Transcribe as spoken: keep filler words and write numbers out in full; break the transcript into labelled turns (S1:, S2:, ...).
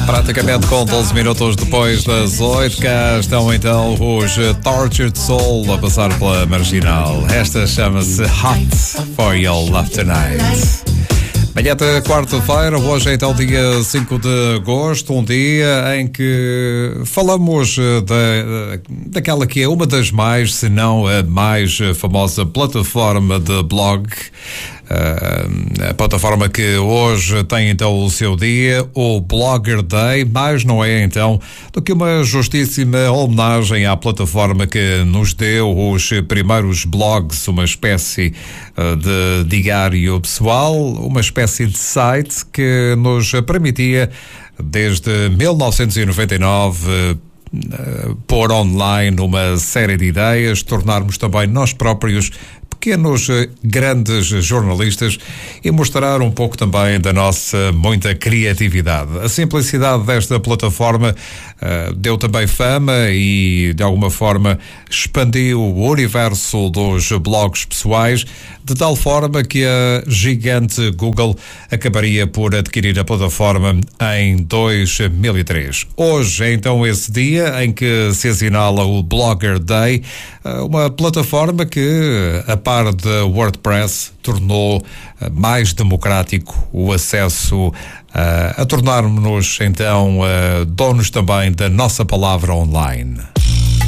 S1: Praticamente com doze minutos depois das oito, cá estão então os Tortured Soul a passar pela Marginal. Esta chama-se Hot for Your Love Tonight. Manhã de quarta-feira, hoje é então dia cinco de agosto, um dia em que falamos da, daquela que é uma das mais, se não a mais famosa plataforma de blog. Uh, a plataforma que hoje tem então o seu dia, o Blogger Day, mas não é então do que uma justíssima homenagem à plataforma que nos deu os primeiros blogs, uma espécie uh, de diário pessoal, uma espécie de site que nos permitia desde mil novecentos e noventa e nove uh, pôr online uma série de ideias, tornarmos também nós próprios pequenos, grandes jornalistas e mostrar um pouco também da nossa muita criatividade. A simplicidade desta plataforma uh, deu também fama e, de alguma forma, expandiu o universo dos blogs pessoais, de tal forma que a gigante Google acabaria por adquirir a plataforma em dois mil e três. Hoje é então esse dia em que se assinala o Blogger Day, uma plataforma que, a par de WordPress, tornou mais democrático o acesso a, a tornarmos-nos então donos também da nossa palavra online.